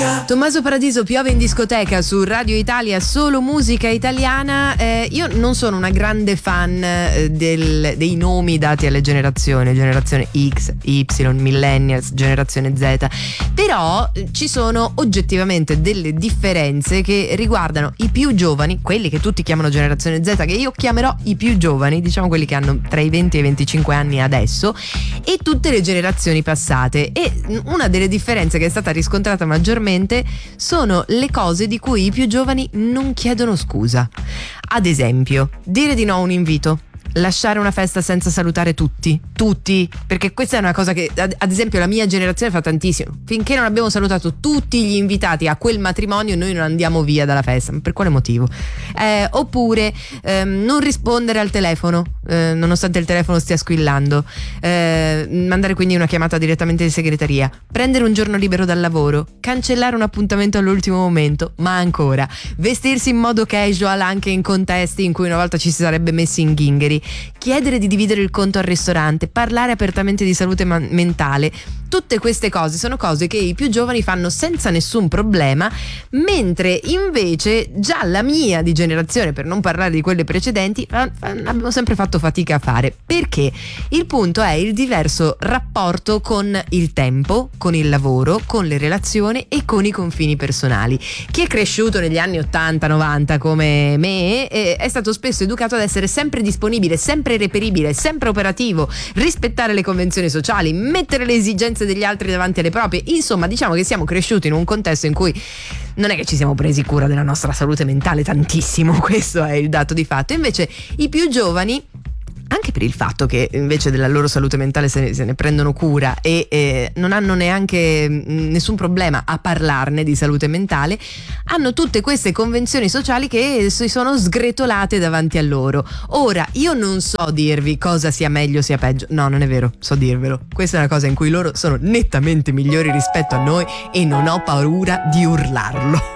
Tommaso Paradiso, Piove in discoteca su Radio Italia, solo musica italiana. Io non sono una grande fan dei nomi dati alle generazioni, generazione X, Y, millennials, generazione Z, però ci sono oggettivamente delle differenze che riguardano i più giovani, quelli che tutti chiamano generazione Z, che io chiamerò i più giovani, diciamo quelli che hanno tra i 20 e i 25 anni adesso, e tutte le generazioni passate. E una delle differenze che è stata riscontrata maggiormente sono le cose di cui i più giovani non chiedono scusa. Ad esempio, dire di no a un invito, lasciare una festa senza salutare tutti, perché questa è una cosa che ad esempio la mia generazione fa tantissimo. Finché non abbiamo salutato tutti gli invitati a quel matrimonio, noi non andiamo via dalla festa. Ma per quale motivo? Oppure non rispondere al telefono nonostante il telefono stia squillando, mandare quindi una chiamata direttamente in segreteria, prendere un giorno libero dal lavoro, cancellare un appuntamento all'ultimo momento, ma ancora vestirsi in modo casual anche in contesti in cui una volta ci si sarebbe messi in ghingheri, chiedere di dividere il conto al ristorante, parlare apertamente di salute mentale. Tutte queste cose sono cose che i più giovani fanno senza nessun problema, mentre invece già la mia di generazione, per non parlare di quelle precedenti, abbiamo sempre fatto fatica a fare. Perché? Il punto è il diverso rapporto con il tempo, con il lavoro, con le relazioni e con i confini personali. Chi è cresciuto negli anni 80-90 come me è stato spesso educato ad essere sempre disponibile, sempre reperibile, sempre operativo, rispettare le convenzioni sociali, mettere le esigenze degli altri davanti alle proprie. Insomma, diciamo che siamo cresciuti in un contesto in cui non è che ci siamo presi cura della nostra salute mentale tantissimo, questo è il dato di fatto. Invece i più giovani, anche per il fatto che invece della loro salute mentale se ne prendono cura e non hanno neanche nessun problema a parlarne di salute mentale, hanno tutte queste convenzioni sociali che si sono sgretolate davanti a loro. Ora, io non so dirvi cosa sia meglio sia peggio, no, non è vero, so dirvelo. Questa è una cosa in cui loro sono nettamente migliori rispetto a noi e non ho paura di urlarlo.